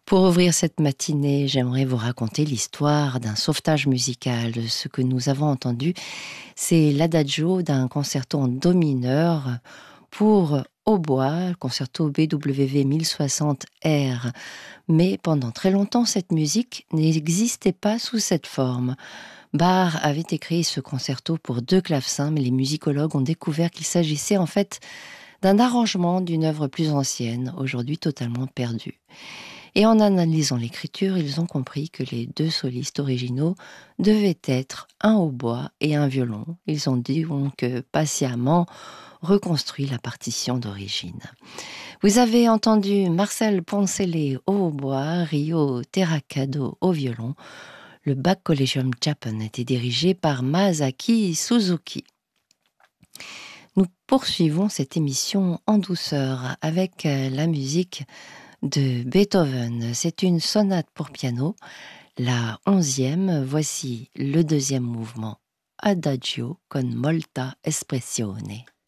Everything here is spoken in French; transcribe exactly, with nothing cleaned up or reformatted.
Pour ouvrir cette matinée, j'aimerais vous raconter l'histoire d'un sauvetage musical. Ce que nous avons entendu, c'est l'adagio d'un concerto en do mineur pour hautbois, le concerto B W V mille soixante R. Mais pendant très longtemps, cette musique n'existait pas sous cette forme. Bach avait écrit ce concerto pour deux clavecins, mais les musicologues ont découvert qu'il s'agissait en fait d'un arrangement d'une œuvre plus ancienne, aujourd'hui totalement perdue. Et en analysant l'écriture, ils ont compris que les deux solistes originaux devaient être un hautbois et un violon. Ils ont donc patiemment reconstruit la partition d'origine. Vous avez entendu Marcel Poncelet au hautbois, Rio Terracado au violon. Le Bach Collegium Japan était dirigé par Masaaki Suzuki. Nous poursuivons cette émission en douceur avec la musique de Beethoven. C'est une sonate pour piano, la onzième. Voici le deuxième mouvement, Adagio con molta espressione.